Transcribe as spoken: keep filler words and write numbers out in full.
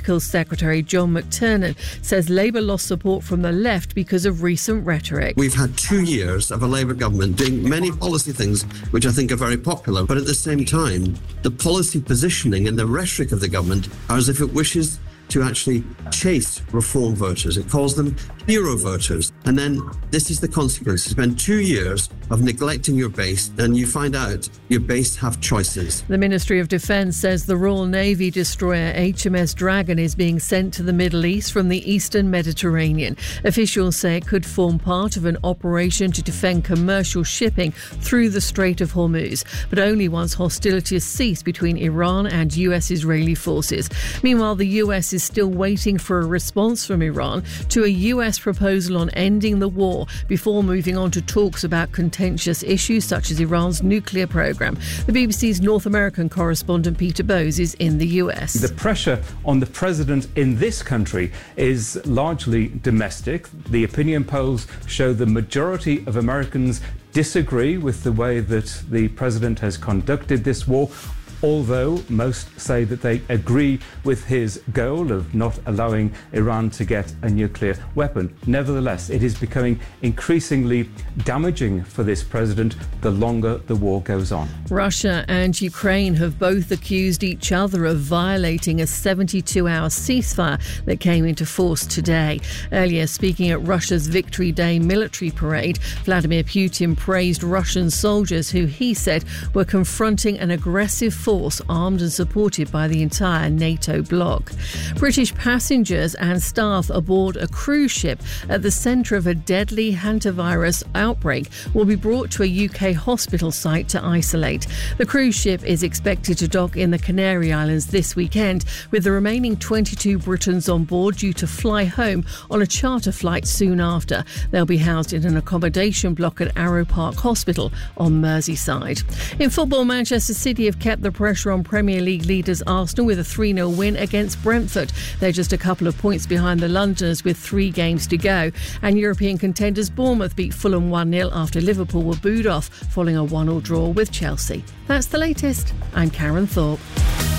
Political Secretary John McTernan says Labour lost support from the left because of recent rhetoric. We've had two years of a Labour government doing many policy things which I think are very popular, but at the same time, the policy positioning and the rhetoric of the government are as if it wishes to actually chase reform voters. It calls them hero voters. And then this is the consequence. You spend two years of neglecting your base and you find out your base have choices. The Ministry of Defence says the Royal Navy destroyer H M S Dragon is being sent to the Middle East from the eastern Mediterranean. Officials say it could form part of an operation to defend commercial shipping through the Strait of Hormuz, but only once hostilities cease between Iran and U S-Israeli forces. Meanwhile, the U S is still waiting for a response from Iran to a U S proposal on ending the war before moving on to talks about contentious issues such as Iran's nuclear program. The B B C's North American correspondent Peter Bowes is in the U S. The pressure on the president in this country is largely domestic. The opinion polls show the majority of Americans disagree with the way that the president has conducted this war, although most say that they agree with his goal of not allowing Iran to get a nuclear weapon. Nevertheless, it is becoming increasingly damaging for this president the longer the war goes on. Russia and Ukraine have both accused each other of violating a seventy-two hour ceasefire that came into force today. Earlier, speaking at Russia's Victory Day military parade, Vladimir Putin praised Russian soldiers who he said were confronting an aggressive force force armed and supported by the entire NATO bloc. British passengers and staff aboard a cruise ship at the centre of a deadly hantavirus outbreak will be brought to a U K hospital site to isolate. The cruise ship is expected to dock in the Canary Islands this weekend, with the remaining twenty-two Britons on board due to fly home on a charter flight soon after. They'll be housed in an accommodation block at Arrow Park Hospital on Merseyside. In football, Manchester City have kept the pressure on Premier League leaders Arsenal with a three nil win against Brentford. They're just a couple of points behind the Londoners with three games to go. And European contenders Bournemouth beat Fulham one nil after Liverpool were booed off following a one all draw with Chelsea. That's the latest. I'm Karen Thorpe.